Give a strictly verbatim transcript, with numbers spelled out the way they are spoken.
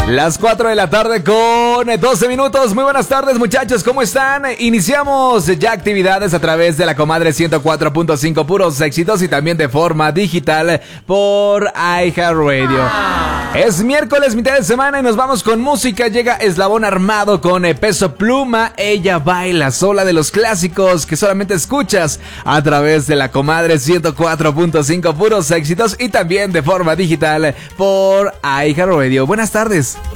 Las cuatro de la tarde con doce minutos. Muy buenas tardes, muchachos, ¿cómo están? Iniciamos ya actividades a través de la Comadre ciento cuatro punto cinco, puros éxitos, y también de forma digital por iHeartRadio. Ah. Es miércoles, mitad de semana, y nos vamos con música. Llega Eslabón Armado con Peso Pluma. Ella baila sola, de los clásicos que solamente escuchas a través de la Comadre ciento cuatro punto cinco, puros éxitos, y también de forma digital por iHeartRadio. Buenas tardes.